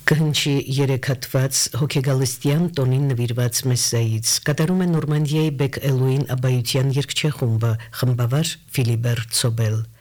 Կհնչի երեքհատված հոգեգալստյան տոնին նվիրված մեսսայից կատարում է Նորմանդիայի Բեք Էլուին Աբայության երգչախումբը խմբավար Ֆիլիբեր Ցոբել